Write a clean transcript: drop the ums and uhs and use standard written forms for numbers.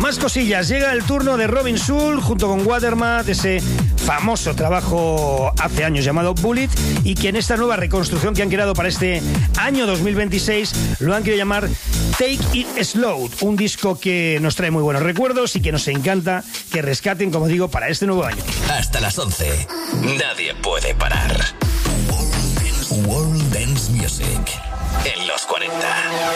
Más cosillas, llega el turno de Robin Schulz junto con Waterman, de ese famoso trabajo hace años llamado Bullet, y que en esta nueva reconstrucción que han creado para este año 2026 lo han querido llamar Take It Slow, un disco que nos trae muy buenos recuerdos y que nos encanta que rescaten, como digo, para este nuevo año. Hasta las 11, nadie puede parar. World Dance Music en los 40.